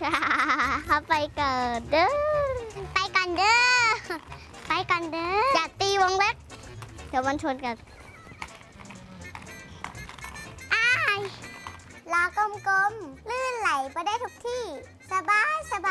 เขาไปเกิดเด้อไปกันเด้อไปกันเด้ออย่าตีวงเล็กเดี๋ยวมันชนกันอ้ายล้อกลมๆลื่นไหลไปได้ทุกที่สบาย